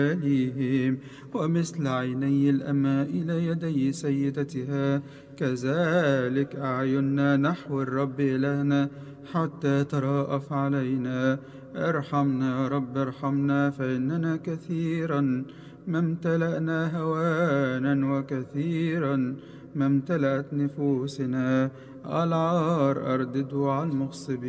ليهم، ومثل عيني الأماء إلى يدي سيدتها كذلك أعيننا نحو الرب إلهنا حتى تراءف علينا. ارحمنا يا رب ارحمنا، فإننا كثيرا ما امتلأنا هوانا وكثيرا ما امتلأت نفوسنا. العار أردده على المغصبين.